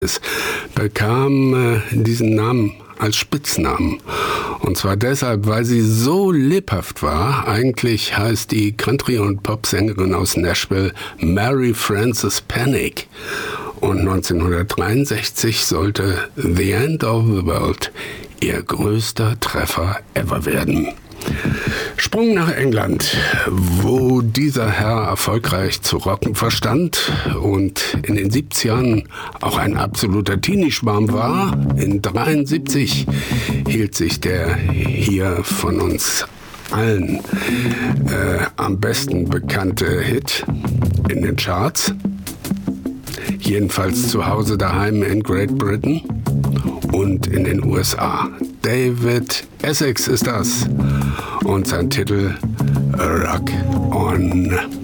bekam diesen Namen als Spitznamen. Und zwar deshalb, weil sie so lebhaft war. Eigentlich heißt die Country- und Popsängerin aus Nashville Mary Frances Panic. Und 1963 sollte The End of the World ihr größter Treffer ever werden. Sprung nach England, wo dieser Herr erfolgreich zu rocken verstand und in den 70ern auch ein absoluter Teenie-Schwarm war. In 73 hielt sich der hier von uns allen am besten bekannte Hit in den Charts. Jedenfalls zu Hause daheim in Great Britain und in den USA. David Essex ist das und sein Titel Rock On.